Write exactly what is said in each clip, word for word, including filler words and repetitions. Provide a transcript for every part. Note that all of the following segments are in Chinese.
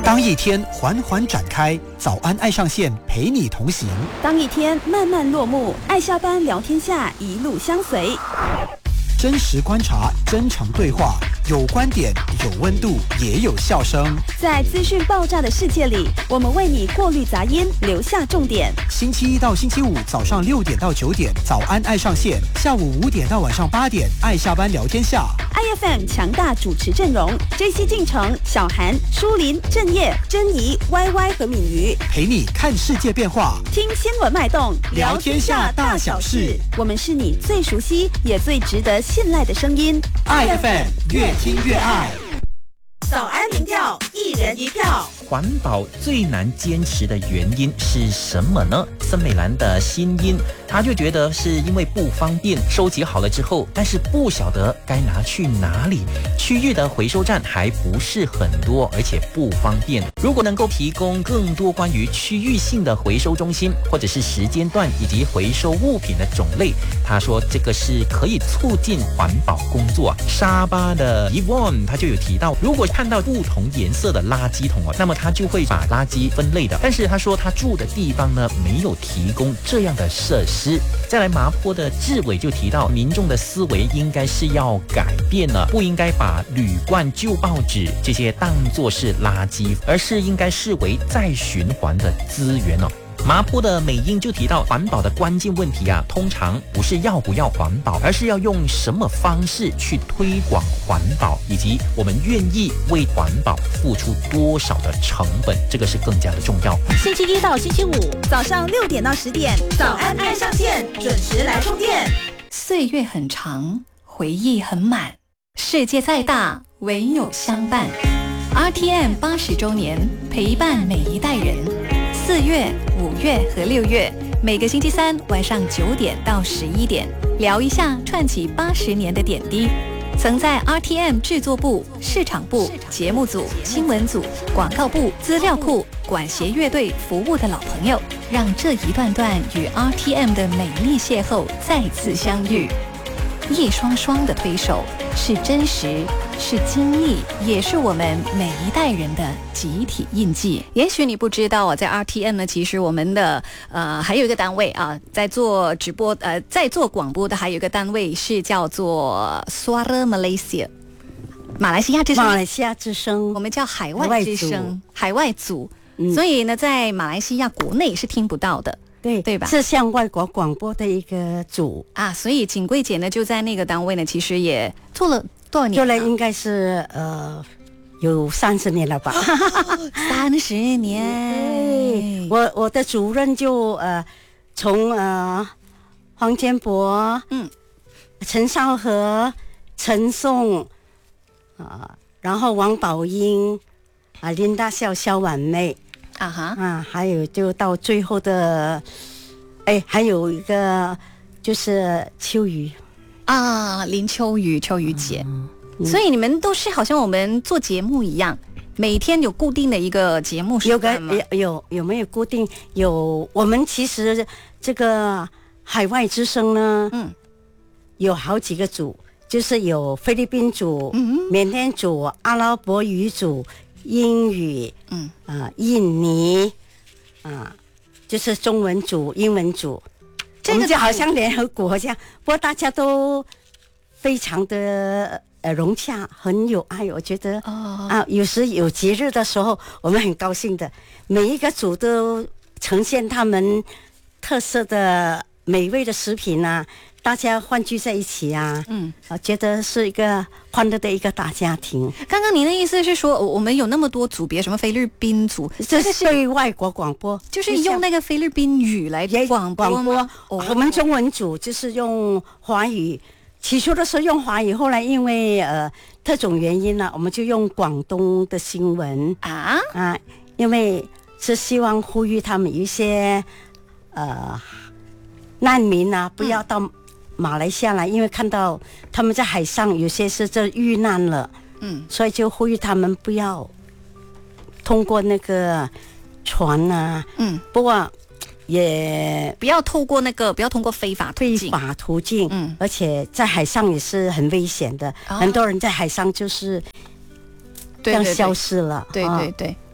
当一天缓缓展开，早安爱上线陪你同行； 当一天慢慢落幕，爱下班聊天下一路相随。 真实观察，真诚对话，有观点，有温度，也有笑声。 在资讯爆炸的世界里，我们为你过滤杂音，留下重点。 星期一到星期五早上六点到九点，早安爱上线；下午五点到晚上八点，爱下班聊天下。 I F M 强大主持阵容 ：J C 进城、小韩、舒林、郑业、珍妮、Y Y 和敏瑜， 陪你看世界变化， 听新闻脉动， 聊天下大小事。 我们是你最熟悉也最值得信赖的声音。 I F M 越听越爱。 早安民调，一人一票。 环保最难坚持的原因是什么呢？森美兰的新音，他就觉得是因为不方便，收集好了之后，但是不晓得该拿去哪里。区域的回收站还不是很多，而且不方便。如果能够提供更多关于区域性的回收中心，或者是时间段以及回收物品的种类，他说这个是可以促进环保工作。沙巴的 Yvonne 他就有提到，如果看到不同颜色的垃圾桶，那么他就会把垃圾分类的，但是他说他住的地方呢没有提供这样的设施。再来，麻坡的志伟就提到，民众的思维应该是要改变了，不应该把铝罐、旧报纸这些当作是垃圾，而是应该视为再循环的资源哦。麻坡的美英就提到，环保的关键问题啊，通常不是要不要环保，而是要用什么方式去推广环保，以及我们愿意为环保付出多少的成本，这个是更加的重要。 星期一到星期五早上六点到十点，早安爱上线，准时来充电。 岁月很长，回忆很满，世界再大，唯有相伴。R T M 八十周年，陪伴每一代人。四月、五月和六月，每个星期三晚上九点到十一点，聊一下串起八十年的点滴。曾在 R T M 制作部、市场部、节目组、新闻组、广告部、资料库、管弦乐队服务的老朋友，让这一段段与 R T M 的美丽邂逅再次相遇。一双双的推手，是真实，是经历，也是我们每一代人的集体印记。也许你不知道啊，在 R T M 呢，其实我们的呃还有一个单位啊，在做直播呃在做广播的还有一个单位是叫做 Suara Malaysia， 马来西亚之声。 马来西亚之声， 我们叫海外之声，海外组。嗯、所以呢，在马来西亚国内是听不到的。 对对吧？ 是向外国广播的一个组啊，所以景贵姐呢就在那个单位呢，其实也做了多少年？ 做了应该是呃有三十年了吧？ 三十年。 我我的主任就呃从呃黄建博、嗯、陈少和、陈颂啊、呃，然后王宝英啊、林大笑、萧婉妹。 啊哈啊，还有就到最后的，哎，还有一个就是秋雨啊，林秋雨，秋雨姐、嗯嗯。所以你们都是好像我们做节目一样，每天有固定的一个节目时段吗？ 有个有有有没有固定？有，我们其实这个海外之声呢，嗯，有好几个组，就是有菲律宾组、嗯、缅甸组、阿拉伯语组。英语，嗯啊、呃，印尼，啊、呃，就是中文组、英文组，这个、我们就好像联合国这样。不过大家都非常的呃融洽，很有爱。我觉得哦啊，有时有节日的时候，我们很高兴的，每一个组都呈现他们特色的美味的食品啊。大家欢聚在一起啊，嗯，我觉得是一个欢乐的一个大家庭。 刚刚您的意思是说，我们有那么多组别，什么菲律宾组， 这是对外国广播， 就是用那个菲律宾语来广播吗？ 广播、哦、我们中文组就是用华语，起初的时候用华语，后来因为呃特种原因呢、啊，我们就用广东的新闻啊啊，因为是希望呼吁他们一些呃难民啊，不要到、嗯。马来西亚来，因为看到他们在海上有些是这遇难了，嗯，所以就呼吁他们不要通过那个船啊，嗯，不过也不要透过那个，不要通过非法途径， 非法途径，嗯，而且在海上也是很危险的，哦、很多人在海上就是这样消失了， 对对对。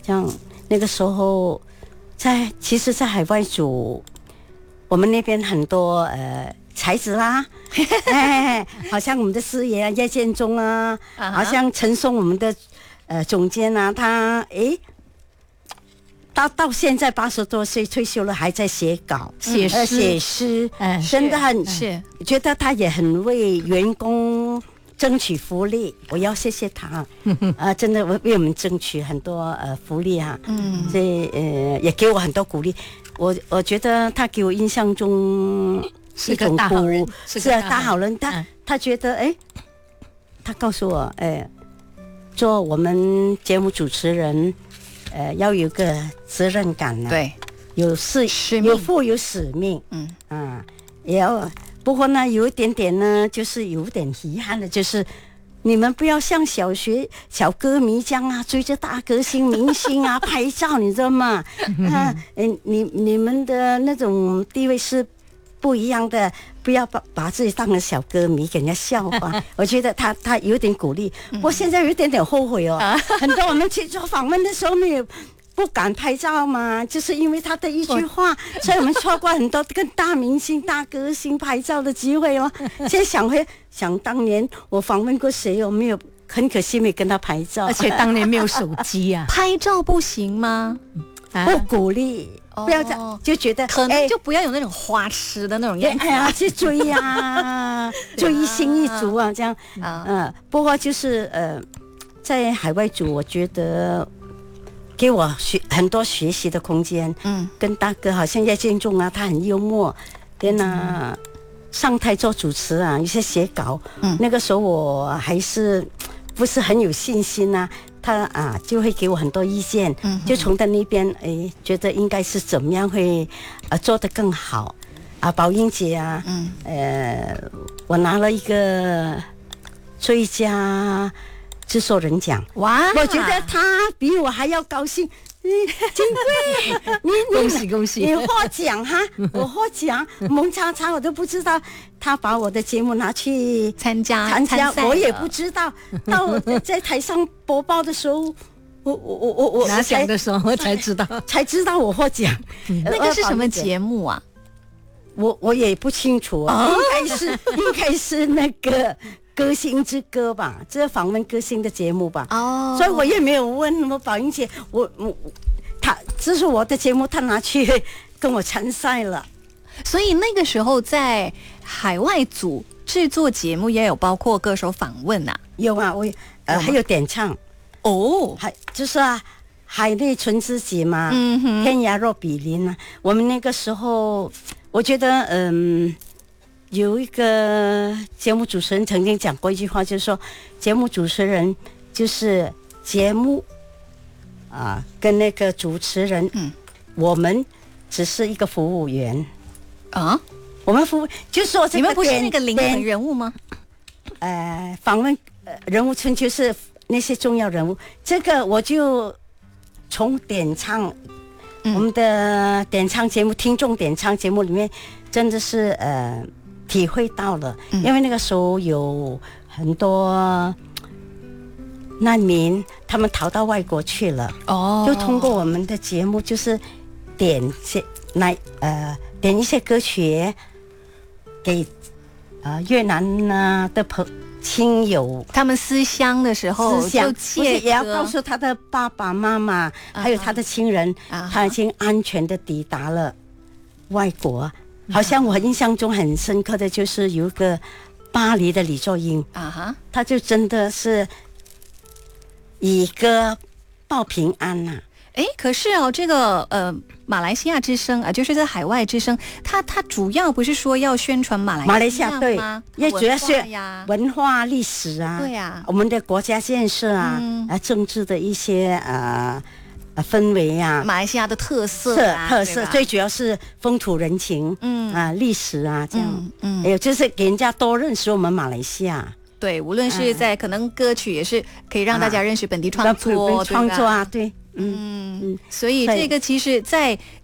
这样那个时候在其实，在海外组，我们那边很多呃才子啦，哎，好像我们的师爷啊叶建中啊， uh-huh. 好像陈松我们的呃总监啊，他诶。到到现在八十多岁退休了，还在写稿、 写诗、 呃、写诗，嗯，真的很是觉得他也很为员工争取福利。我要谢谢他，啊、呃，真的为为我们争取很多呃福利哈、啊，嗯，所以呃也给我很多鼓励。我我觉得他给我印象中是个大好人， 是个大好人。他、嗯、他觉得哎，他告诉我哎，做我们节目主持人。呃，要有个责任感呢、啊， 对， 有使有负有使命，嗯啊，也要。不过呢，有一点点呢，就是有点遗憾的，就是你们不要像小学小歌迷这样啊，追着大歌星明星啊拍照，你知道吗？啊，嗯，你你们的那种地位是不一样的，不要把把自己当成小歌迷给人家笑话。我觉得他他有点鼓励，我现在有一点点后悔哦。很多我们去做访问的时候没有不敢拍照嘛，就是因为他的一句话，所以我们错过很多跟大明星、大歌星拍照的机会哦。现在想回想当年我访问过谁，有没有？很可惜没跟他拍照， 而且当年没有手机啊， 拍照不行吗？ 啊、不鼓励。不要这样，就觉得可能就不要有那种花痴的那种样子、啊， 哎呀，去追呀、啊，追星一族啊，这样啊、呃。不过就是呃，在海外组，我觉得给我学很多学习的空间。嗯，跟大哥好像叶建中啊，他很幽默，跟啊、嗯、上台做主持啊，有些写稿。嗯，那个时候我还是不是很有信心啊。他啊就会给我很多意见，嗯、就从他那边哎觉得应该是怎么样会呃做得更好啊。宝英姐啊，嗯，呃，我拿了一个最佳制作人奖，哇！我觉得他比我还要高兴。嗯，金贵，你你恭喜恭喜！ 你获奖哈，我获奖，蒙查查我都不知道，他把我的节目拿去参加参加，我也不知道。到在台上播报的时候，我我我我我拿奖的时候才知道， 才知道我获奖。 那个是什么节目啊？ 我我也不清楚，应该是应该是那个。歌星之歌吧，这访问歌星的节目吧。哦，所以我也没有问我宝英姐，我我他这是我的节目，他拿去跟我参赛了。 所以那个时候在海外组制作节目也有包括歌手访问啊， 有啊，我呃还有点唱哦，还就是啊海内存知己嘛，嗯哼，天涯若比邻啊。我们那个时候，我觉得嗯。有一个节目主持人曾经讲过一句话，就是说，节目主持人就是节目啊，跟那个主持人，嗯，我们只是一个服务员啊，我们服务就是说这个， 你们不是那个灵魂人物吗？ 呃，访问呃人物春秋是那些重要人物，这个我就从点唱，嗯、我们的点唱节目、听众点唱节目里面，真的是呃。体会到了，因为那个时候有很多难民，他们逃到外国去了，哦，就通过我们的节目，就是点些来呃点一些歌曲给呃越南呢的朋亲友， 他们思乡的时候， 思乡不是也要告诉他的爸爸妈妈，还有他的亲人，他已经安全的抵达了外国。好像我印象中很深刻的就是有一个巴黎的李作英啊哈，他就真的是以歌报平安呐、啊。 哎，可是哦，这个呃马来西亚之声啊，就是在海外之声，它它主要不是说要宣传马来西亚马来西亚对，也主要是文化历史啊， 对呀、啊， 我们的国家建设啊，嗯、啊政治的一些呃。呃，氛围啊， 马来西亚的特色、啊， 特色最主要是风土人情，嗯啊，历史啊，这样，嗯，还有就是给人家多认识我们马来西亚。 对，无论是在、嗯、可能歌曲也是可以让大家认识本地创作， 啊、创作啊，对， 嗯嗯，所以这个其实在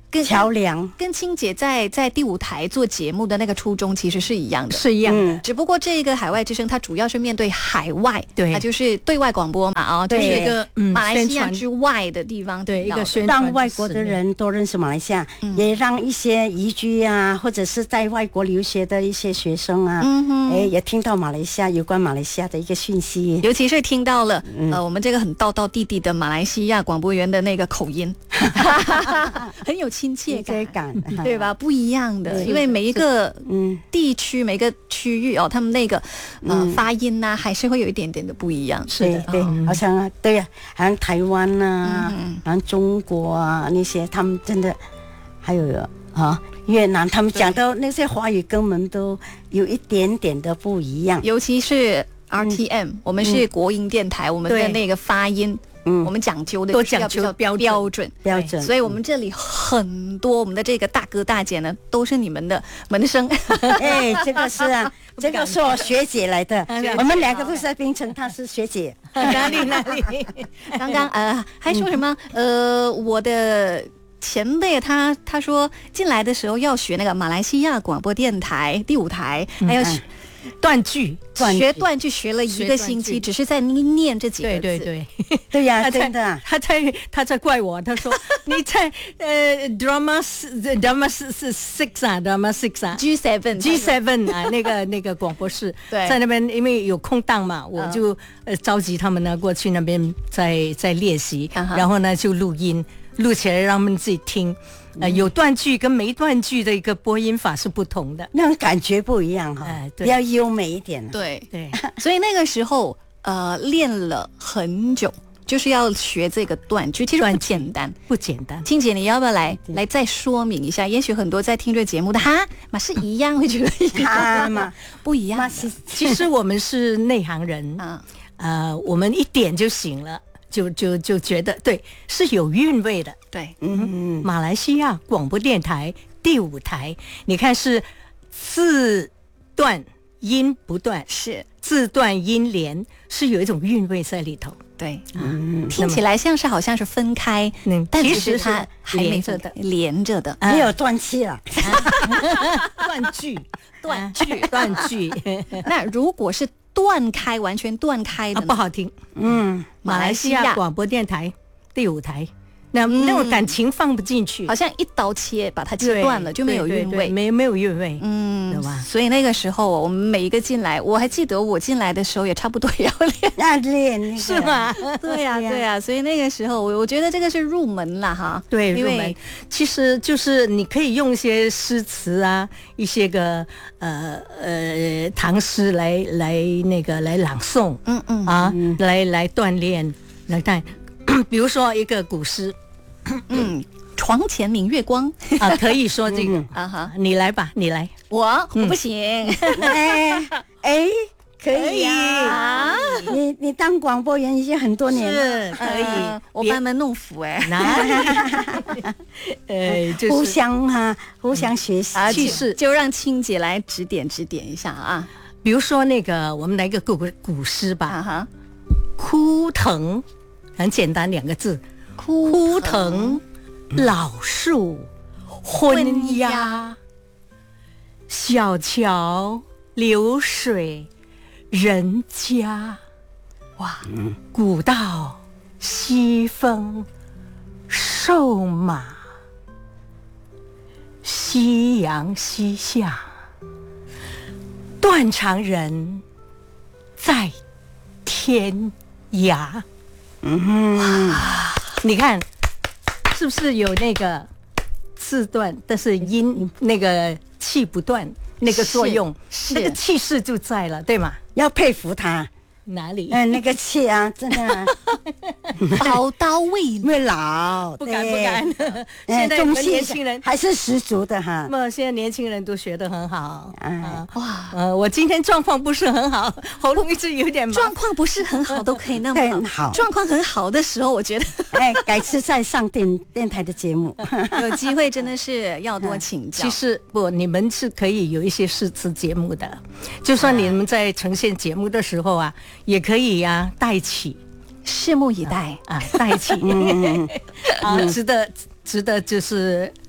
跟桥梁。 跟青姐在在第五台做节目的那个初衷其实是一样的， 是一样的。 嗯只不过这个海外之声它主要是面对海外， 对它就是对外广播嘛，啊，就是对一个嗯马来西亚宣传之外的地方对听到的， 一个宣传让外国的人多认识马来西亚，也让一些移居啊，或者是在外国留学的一些学生啊， 嗯哎，也听到马来西亚有关马来西亚的一个讯息。 尤其是听到了、呃我们这个很道道地地的马来西亚广播员的那个口音，很有亲切感， 感对吧？不一样的， 对因为每一个嗯地区、每个区域哦，他们那个呃、 嗯发音呐、还是会有一点点的不一样。 对对，好像啊对呀、好像台湾呐、 嗯好像中国啊那些，他们真的还有啊越南，他们讲到那些华语根本都有一点点的不一样。 尤其是 R T M，、我们是国营电台，我们的对那个发音， 嗯我们讲究的都就是要讲究比较标准标准。 标准， 所以，我们这里很多我们的这个大哥大姐呢，都是你们的门生。 哎，这个是啊，这个是我学姐来的学姐， 我们两个都是在槟城，她是学姐。 哪里哪里？ 刚刚呃还说什么？呃，我的前辈他他说进来的时候要学那个马来西亚广播电台第五台，还要学断句， 学断句，学了一个星期，只是在念这几个字。 对对对。 对呀、 他真的在，他在他在怪我，他说你在呃 drama drama six 啊 drama six 啊 G seven G seven 啊那个那个广播室， 对在那边因为有空档嘛，我就呃召集他们呢过去那边在在练习， 啊哈然后呢就录音录起来让他们自己听，呃有断句跟没断句的一个播音法是不同的。 那种感觉不一样哈、 哎对比较优美一点。 对， 对， 所以那个时候呃练了很久，就是要学这个断句，其实不简单。 不简单。 青姐，你要不要来来再说明一下？也许很多在听这节目的哈，嘛是一样，会觉得一样哈嘛不一样的。 那是其实我们是内行人， 啊， 呃，我们一点就行了，就就就觉得对，是有韵味的。 对， 嗯， 马来西亚广播电台第五台，你看是字断音不断， 是， 字断音连，是有一种韵味在里头。 对， 嗯， 听起来像是好像是分开， 嗯但其其实是实它还没连着的分开连着的。 没有断气了。 断句， 断句断句， 那如果是断开，完全断开的啊， 呢， 不好听。 嗯， 马来西亚广播电台第五台，那那种感情放不进去， 好像一刀切把它切断了，就没有韵味。 对对对没没有韵味。 嗯懂吧， 所以那个时候我们每一个进来，我还记得我进来的时候也差不多也要练。 那练那个是？吗？ 对呀、对呀、所以那个时候我我觉得这个是入门了哈。 对， 因为入门其实就是你可以用一些诗词啊，一些个呃呃唐诗来来那个来朗诵， 嗯嗯啊，来来锻炼，来锻，比如说一个古诗嗯，床前明月光啊，可以说这个， 啊哈， 你来吧，你来， 我我不行， 哎哎，可以呀、 啊， 你你当广播员已经很多年了， 是可以呃，我班门弄斧哎。 哪里？呃，就是互相哈、互相学习。 啊， 气就就让青姐来指点指点一下啊！ 比如说那个，我们来个古古诗吧， 啊哈， 枯藤，很简单两个字，枯藤老树昏鸦，小桥流水人家。哇，古道西风瘦马，夕阳西下，断肠人在天涯。 嗯， 你看，是不是有那个字断，但是音那个气不断那个作用， 是那个气势就在了，对吗？ 要佩服他。 哪里？ 嗯，那个气啊，真的宝刀未老， 会老， 不敢不对敢。 哎现在我们中气年轻人， 还是十足的哈。 那么现在年轻人都学得很好。 哎啊哇， 呃，我今天状况不是很好，喉咙一直有点麻状况不是很好都可以那么很好状况很好的时候，我觉得哎，改次再上电电台的节目。 有机会真的是要多请教。 其实不，你们是可以有一些诗词节目的，就算你们在呈现节目的时候啊，也可以呀、啊、带起拭目以待。 啊带起， 嗯， 啊，值得值得就是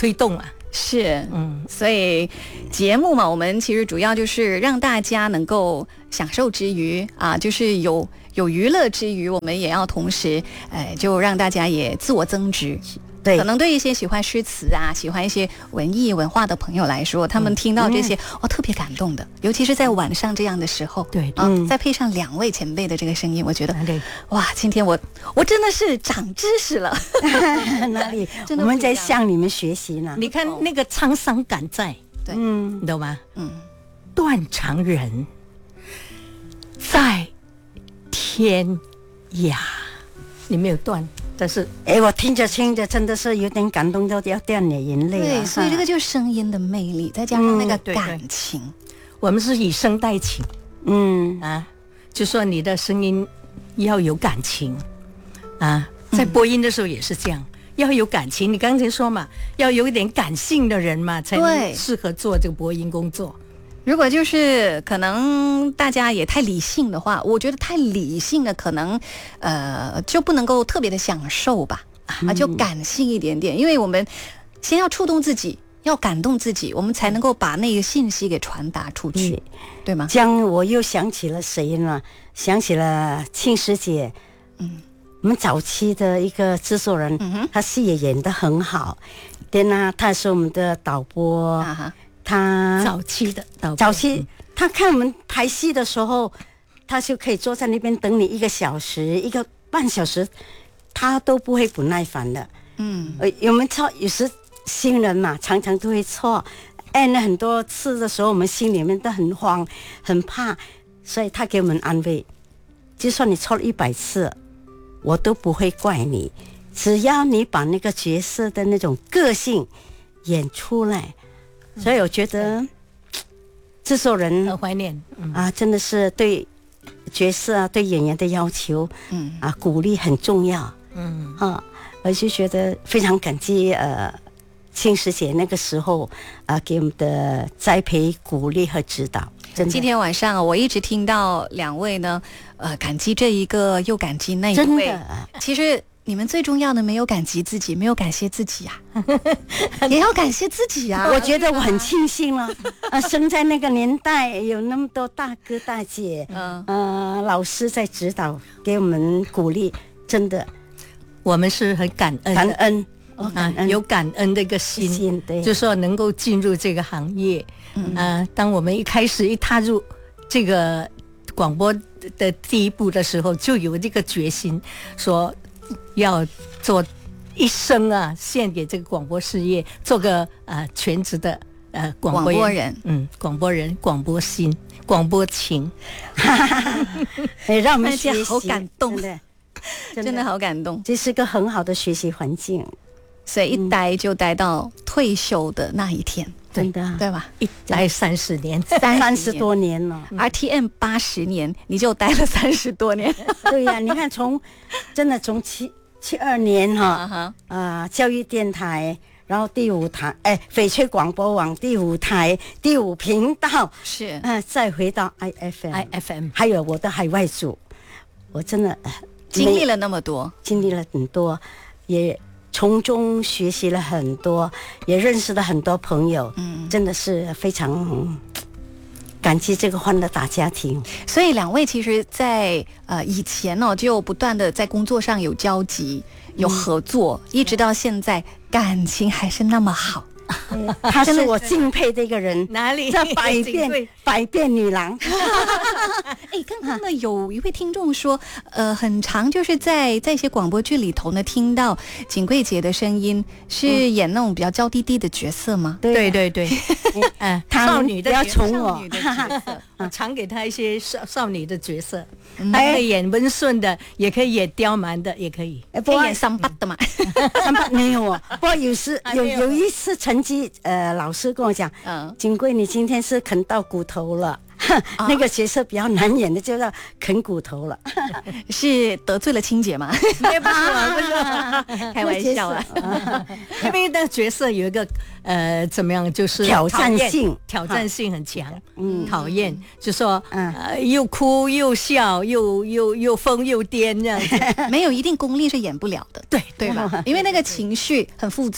推动啊。 是，嗯，所以节目嘛，我们其实主要就是让大家能够享受之余啊，就是有有娱乐之余，我们也要同时，呃，就让大家也自我增值。 对， 可能对一些喜欢诗词啊、喜欢一些文艺文化的朋友来说，他们听到这些、嗯、哦，特别感动的，尤其是在晚上这样的时候， 对， 啊、 嗯， 再配上两位前辈的这个声音，我觉得，哇，今天我我真的是长知识了。 哪里？我们在向你们学习呢。 你看那个沧桑感在， 对， 嗯，你懂吗？ 嗯， 断肠人在天涯，你没有断。但是， 哎，我听着听着，真的是有点感动到要掉眼泪了。 对，所以这个就是声音的魅力，再加上那个感情， 嗯、对对我们是以声带情。嗯啊，就说你的声音要有感情啊，在播音的时候也是这样，嗯、要有感情。你刚才说嘛，要有一点感性的人嘛，才能适合做这个播音工作。 如果就是可能大家也太理性的话，我觉得太理性的可能呃就不能够特别的享受吧，啊，就感性一点点，因为我们先要触动自己，要感动自己，我们才能够把那个信息给传达出去，嗯、对吗？ 这样我又想起了谁呢？想起了庆师姐，嗯，我们早期的一个制作人，嗯、她戏也演得很好，对呢，她是我们的导播。啊哈，他早期的早期，他看我们排戏的时候，他就可以坐在那边等你一个小时、一个半小时，他都不会不耐烦的。嗯，呃，我们错有时新人嘛，常常都会错，按了很多次的时候，我们心里面都很慌、很怕，所以他给我们安慰，就算你错了一百次，我都不会怪你，只要你把那个角色的那种个性演出来。所以我觉得制作人很怀念、嗯、 啊，真的是对角色啊、对演员的要求，嗯啊，鼓励很重要，嗯啊，我就觉得非常感激呃庆师姐那个时候啊给我们的栽培、鼓励和指导。真的， 今天晚上我一直听到两位呢，呃，感激这一个又感激那一位，真的，其实。你们最重要的没有感激自己，没有感谢自己呀、啊，也要感谢自己呀、啊。 我觉得我很庆幸了，呃，生在那个年代，有那么多大哥大姐，嗯，呃，老师在指导，给我们鼓励，真的， 我们是很感恩， 感恩，哦、 感恩、啊，有感恩的一个心， 心对， 就说能够进入这个行业，嗯，呃，当我们一开始一踏入这个广播的第一步的时候，就有这个决心，说。要做一生啊，献给这个广播事业，做个呃全职的呃广播人， 广播人嗯，广播人，广播心，广播情， 哎，让我们学习， 好感动， 真的， 真的，真的好感动， 这是个很好的学习环境， 所以一待就待到退休的那一天。嗯真的对吧？ 一待三十年， 三十多年了。 R T M 八十年，你就待了三十多年。 对呀、啊，你看从真的从七七二年哈啊、呃、教育电台，然后第五台哎翡翠广播网第五台第五频道是啊、呃，再回到 I F M I F M， 还有我的海外组，我真的、呃、 经历了那么多， 经历了很多，也。从中学习了很多，也认识了很多朋友，嗯，真的是非常感激这个欢乐大家庭。 所以两位其实在呃以前哦，就不断的在工作上有交集、有合作，嗯、一直到现在感情还是那么好。 嗯、她是我敬佩的一个人， 哪里？ 这百变百变女郎。 哎，刚刚呢有一位听众说，呃，很常就是在在一些广播剧里头呢，听到景贵姐的声音，是演那种比较娇滴滴的角色吗？ 嗯、对对对， 嗯，少女的要宠我， 我常给她一些少少女的角色，她可以演温顺的，也可以演刁蛮的，也可以， 可以演三八的嘛？ 三八没有哦，不过有时有有一次成绩，呃，老师跟我讲，嗯，景贵你今天是啃到骨头了。啊、那个角色比较难演的，就叫啃骨头了， 是得罪了青姐吗？ 不是，不是， 开玩笑啊！ 因为那个角色有一个呃，怎么样，就是挑战性， 挑战性很强，嗯，讨厌，就说呃，又哭又笑，又又又疯又癫这样子， 没有一定功力是演不了的， 对对吧？因为那个情绪很复杂。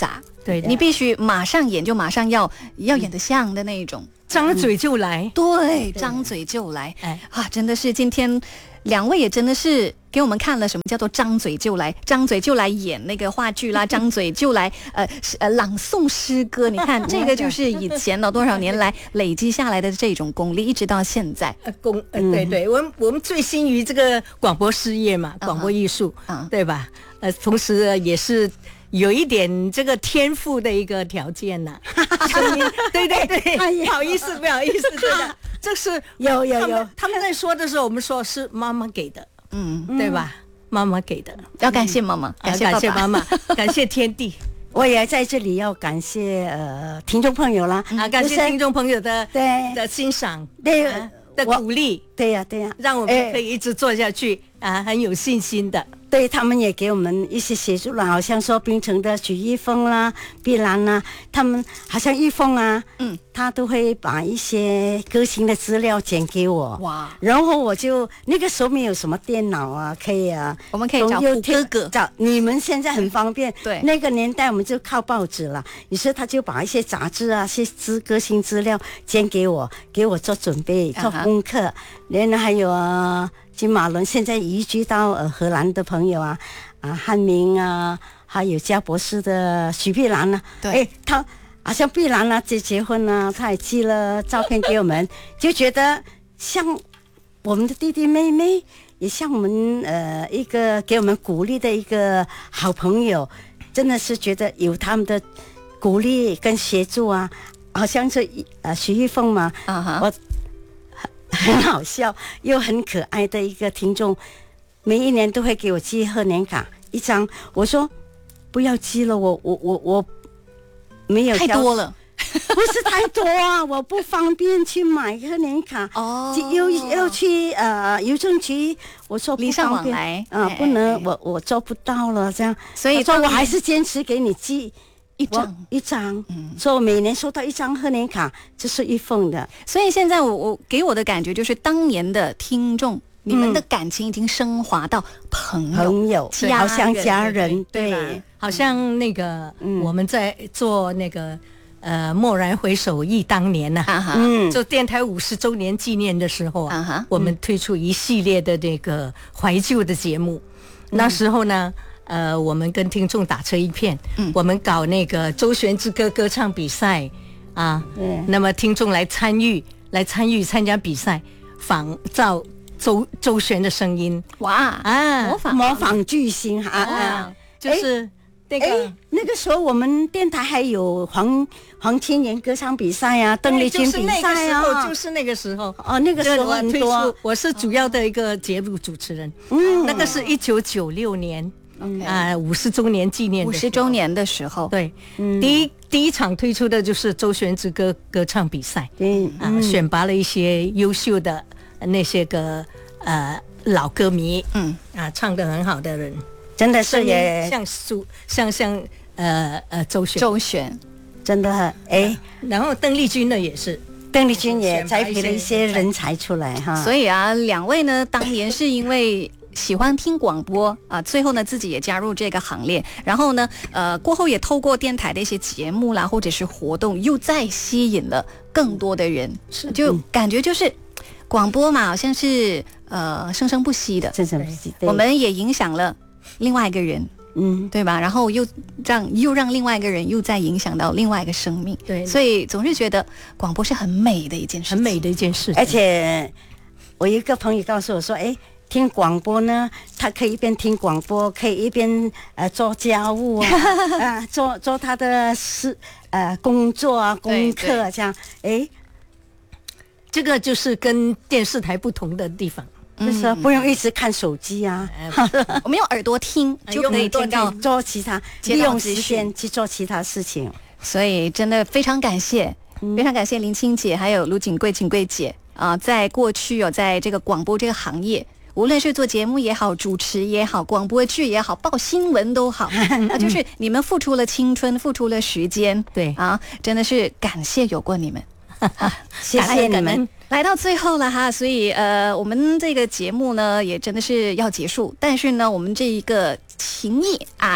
对， 你必须马上演就马上要要演得像的那一种， 张嘴就来， 对，张嘴就来，哎啊，真的是今天两位也真的是给我们看了什么叫做张嘴就来，张嘴就来演那个话剧啦，张嘴就来呃呃朗诵诗歌，你看这个就是以前的多少年来累积下来的这种功力，一直到现在。 呃，功呃对对，我们我们醉心于这个广播事业嘛，广播艺术， 嗯对吧？呃，同时呃也是有一点这个天赋的一个条件呐、声音对对对， 哎呀不好意思，不好意思，真的，这是有有有他们他们在说的时候，我们说是妈妈给的， 嗯， 对吧？妈妈给的， 要感谢妈妈，感谢爸爸啊感谢妈妈，感谢天地我也在这里要感谢呃听众朋友啦， 啊，感谢听众朋友的对的欣赏， 对啊的我鼓励， 对呀、对呀、 让我们可以一直做下去啊，很有信心的。 对他们也给我们一些协助了，好像说槟城的许玉峰啦、碧兰啦，他们好像玉峰啊， 嗯， 他都会把一些歌星的资料剪给我， 哇， 然后我就那个时候没有什么电脑啊，可以啊， 我们可以找又胡哥哥， 找你们现在很方便， 对那个年代我们就靠报纸了，于是他就把一些杂志啊、些资歌星资料剪给我，给我做准备、做功课，然后还有啊。金马伦现在移居到呃荷兰的朋友啊，啊汉明啊，还有嘉博士的许碧兰啊， 对， 哎，他好像碧兰啊结结婚啊，他也寄了照片给我们，就觉得像我们的弟弟妹妹，也像我们呃一个给我们鼓励的一个好朋友，真的是觉得有他们的鼓励跟协助啊，好像是呃徐玉凤嘛， 啊哈， 我。很好笑又很可爱的一个听众，每一年都会给我寄贺年卡一张。我说不要寄了，我我我我没有太多了， 不是太多啊，我不方便去买贺年卡哦， 又要去呃邮政局，我说礼尚往来啊、呃，不能，我我做不到了这样， 所以我说我还是坚持给你寄。 一张一张，嗯，所以我每年收到一张贺年卡，这是一份的。 所以现在我我给我的感觉就是，当年的听众，你们的感情已经升华到朋友， 朋友，好像家人， 对，对好像那个、嗯、我们在做那个呃，蓦然回首忆当年呐、啊，嗯，做电台五十周年纪念的时候啊，啊我们推出一系列的这个怀旧的节目，嗯、那时候呢。呃，我们跟听众打成一片，嗯，我们搞那个周璇之歌歌唱比赛啊，嗯，那么听众来参与，来参与参加比赛，仿照周周璇的声音， 哇啊，模仿模仿巨星啊， 啊就是那个、 哎、那个时候我们电台还有黄黄千源歌唱比赛啊，邓丽君比赛啊， 就是那个时候， 哦，那个时候很多， 我是主要的一个节目主持人，嗯，那个是一九九六年。啊，五十周年纪念， 五十周年的时候， 对，嗯、第一第一场推出的就是周璇之歌歌唱比赛， 嗯啊，嗯、选拔了一些优秀的那些个呃老歌迷，嗯啊，唱得很好的人， 真的是也像苏像像呃呃周璇， 周璇， 真的哎， 然后邓丽君呢也是。 邓丽君也栽培了一些人才出来哈， 所以啊，两位呢，当年是因为喜欢听广播啊，最后呢自己也加入这个行列，然后呢，呃，过后也透过电台的一些节目啦，或者是活动，又再吸引了更多的人，就感觉就是广播嘛，好像是呃生生不息的， 生生不息， 我们也影响了另外一个人。嗯，对吧？然后又让又让另外一个人又再影响到另外一个生命， 对， 所以总是觉得广播是很美的一件事， 很美的一件事。 而且我一个朋友告诉我说，哎，听广播呢，他可以一边听广播，可以一边呃做家务啊，啊、呃，做做他的事呃工作啊功课啊这样，哎， 这个就是跟电视台不同的地方。 就是不用一直看手机啊， 嗯、我们用耳朵听就可以听到做其他，利用时间去做其他事情。 所以真的非常感谢，嗯、非常感谢林青姐还有卢锦贵锦贵姐啊、呃，在过去有、哦、在这个广播这个行业，无论是做节目也好，主持也好，广播剧也好，报新闻都好，啊，就是你们付出了青春，付出了时间， 对啊，真的是感谢有过你们。 谢谢你们。 来到最后了哈，所以呃，我们这个节目呢也真的是要结束，但是呢，我们这一个情谊啊是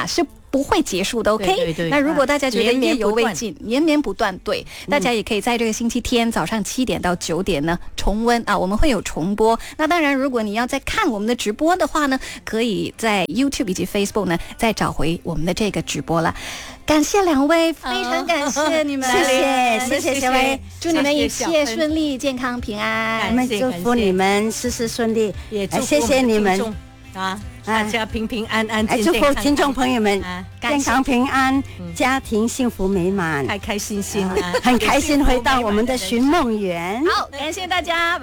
不会结束的 ，OK？ 对对对那如果大家觉得意犹未尽，绵绵不断，对，大家也可以在这个星期天早上七点到九点呢重温啊，我们会有重播。那当然，如果你要再看我们的直播的话呢，可以在 YouTube 以及 Facebook 呢再找回我们的这个直播了。感谢两位，非常感谢你们， 谢谢谢谢小薇， 祝你们一切顺利、健康、平安。 我们祝福你们事事顺利， 也祝福谢谢你们啊，大家平平安安， 哎，祝福听众朋友们健康平安，家庭幸福美满， 开开心心啊， 很开心回到我们的寻梦园。 好，感谢大家。